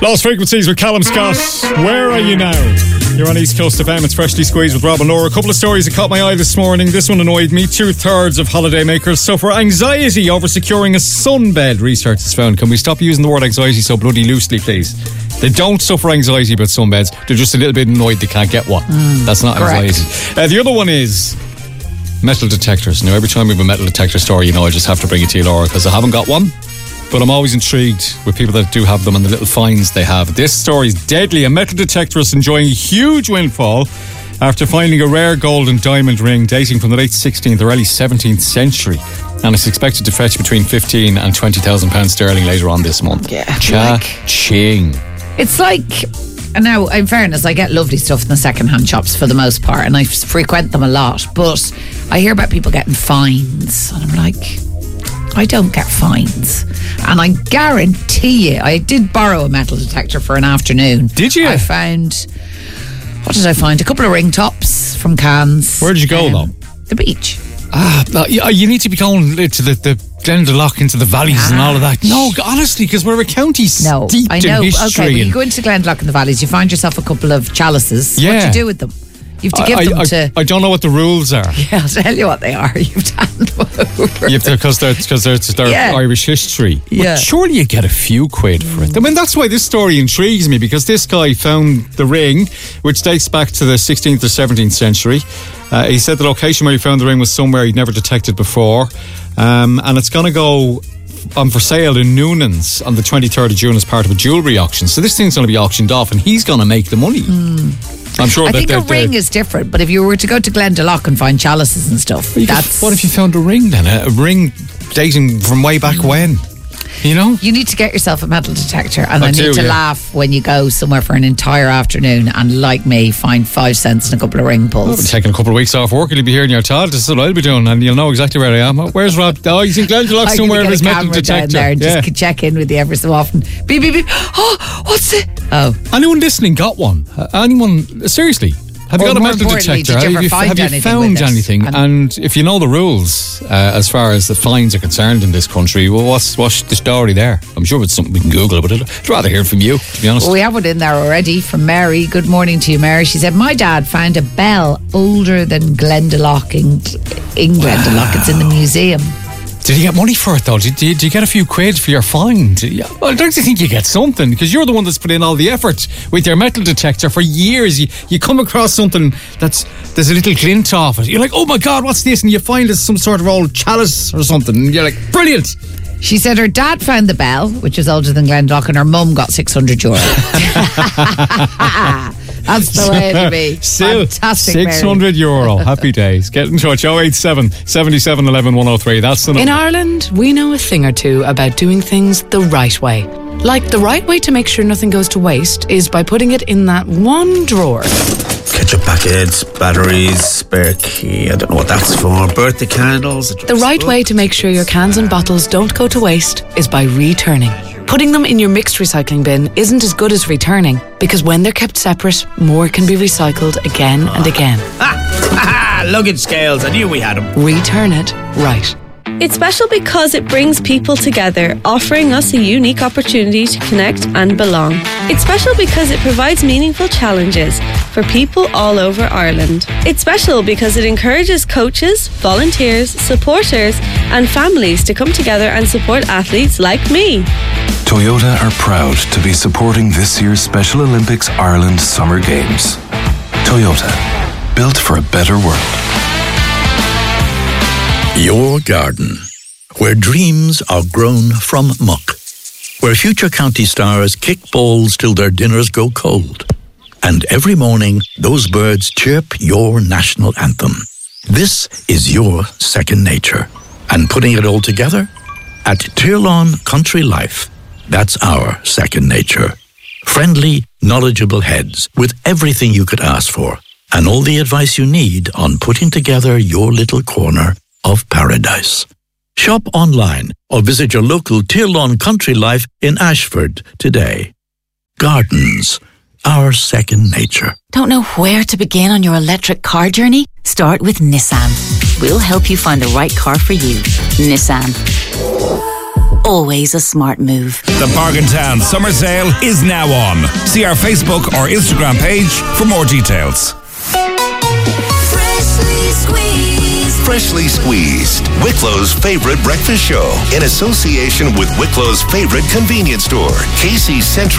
Lost Frequencies with Callum Scott. Where are you now? You're on East Coast FM. It's Freshly Squeezed with Rob and Laura. A couple of stories that caught my eye this morning. This one annoyed me. 2/3 of holidaymakers suffer anxiety over securing a sunbed, research has found. Can we stop using the word anxiety so bloody loosely, please? They don't suffer anxiety about sunbeds. They're just a little bit annoyed they can't get one. That's not correct. anxiety. The other one is metal detectors. Now, every time we have a metal detector story, I just have to bring it to you, Laura, because I haven't got one. But I'm always intrigued with people that do have them and the little finds they have. This story is deadly. A metal detector is enjoying a huge windfall after finding a rare gold and diamond ring dating from the late 16th or early 17th century. And it's expected to fetch between £15,000 and £20,000 sterling later on this month. Yeah. Cha-ching. It's like, now, in fairness, I get lovely stuff in the second-hand shops for the most part, and I frequent them a lot, but I hear about people getting fines, and I'm like, I don't get fines. And I guarantee you, I did borrow a metal detector for an afternoon. Did you? I found, what did I find? A couple of ring tops from Cannes. Where did you go, though? The beach. You need to be going to the Glendalough, into the valleys and all of that. No, honestly, because we're a county steeped in history. Okay, when you go into Glendalough in the valleys, you find yourself a couple of chalices. Yeah. What do you do with them? You have to give them to... I don't know what the rules are. Yeah, I'll tell you what they are. You have to hand them over. You have to, because they're Irish history. Yeah. But surely you get a few quid for it. I mean, that's why this story intrigues me, because this guy found the ring, which dates back to the 16th or 17th century. He said the location where he found the ring was somewhere he'd never detected before. And it's going to go on for sale in Noonan's on the 23rd of June as part of a jewellery auction. So this thing's going to be auctioned off and he's going to make the monany. I'm sure I think a ring is different, but if you were to go to Glendalough and find chalices and stuff, what if you found a ring then? A ring dating from way back when? You know? You need to get yourself a metal detector, and I need to laugh when you go somewhere for an entire afternoon and, like me, find 5 cents and a couple of ring pulls. I'll be taking a couple of weeks off work. You'll be here in your Todd. This is what I'll be doing, and you'll know exactly where I am. Where's Rob? Oh, he's in Glendalough somewhere with his metal detector. Down there and just check in with you every so often. Beep, beep, beep. Oh, what's it? Oh. Anyone listening got one? Anyone? Seriously? Have you got a metal detector? Have you found anything? And if you know the rules as far as the fines are concerned in this country, well, what's the story there? I'm sure it's something we can Google, but I'd rather hear from you, to be honest. Well, we have one in there already from Mary. Good morning to you, Mary. She said, my dad found a bell older than Glendalough in Glendalough. It's in the museum. Did you get money for it, though? Did you get a few quid for your find? Well, don't you think you get something? Because you're the one that's put in all the effort with your metal detector for years. You come across something there's a little glint off it. You're like, oh my God, what's this? And you find it's some sort of old chalice or something. And you're like, brilliant. She said her dad found the bell, which is older than Glendalough, and her mum got €600. That's the way it'll be. Still, fantastic, €600. Happy days. Get in touch. 087 77 11 103. That's the number. In Ireland, we know a thing or two about doing things the right way. Like, the right way to make sure nothing goes to waste is by putting it in that one drawer. Ketchup packets, batteries, spare key, I don't know what that's for, birthday candles. The right way to make sure your cans and bottles don't go to waste is by returning. Putting them in your mixed recycling bin isn't as good as returning, because when they're kept separate, more can be recycled again and again. Luggage scales, I knew we had them. Return it right. It's special because it brings people together, offering us a unique opportunity to connect and belong. It's special because it provides meaningful challenges for people all over Ireland. It's special because it encourages coaches, volunteers, supporters and families to come together and support athletes like me. Toyota are proud to be supporting this year's Special Olympics Ireland Summer Games. Toyota, built for a better world. Your garden, where dreams are grown from muck, where future county stars kick balls till their dinners go cold, and every morning those birds chirp your national anthem. This is your second nature. And putting it all together? At Tirlawn Country Life, that's our second nature. Friendly, knowledgeable heads with everything you could ask for, and all the advice you need on putting together your little corner of paradise. Shop online or visit your local Tirlawn Country Life in Ashford today. Gardens, our second nature. Don't know where to begin on your electric car journey? Start with Nissan. We'll help you find the right car for you. Nissan. always a smart move. The Bargain Town Summer Sale is now on. See our Facebook or Instagram page for more details. Freshly Squeezed, Wicklow's favorite breakfast show, in association with Wicklow's favorite convenience store, Casey's Central.